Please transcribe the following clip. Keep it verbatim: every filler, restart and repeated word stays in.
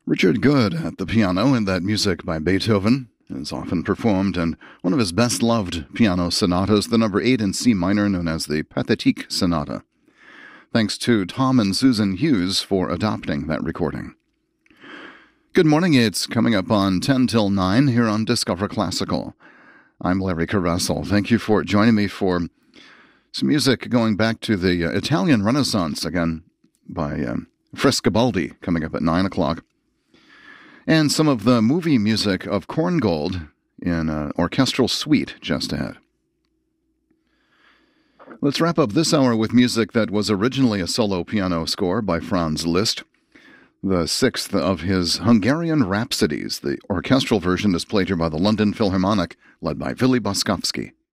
Richard Good at the piano, and that music by Beethoven is often performed in one of his best-loved piano sonatas, the number eight in C minor, known as the Pathétique Sonata. Thanks to Tom and Susan Hughes for adopting that recording. Good morning, it's coming up on ten till nine here on Discover Classical. I'm Larry Caressel. Thank you for joining me for some music going back to the uh, Italian Renaissance, again, by um, Frescobaldi, coming up at nine o'clock. And some of the movie music of Korngold in an orchestral suite just ahead. Let's wrap up this hour with music that was originally a solo piano score by Franz Liszt, the sixth of his Hungarian Rhapsodies. The orchestral version is played here by the London Philharmonic, led by Willy Boskowski.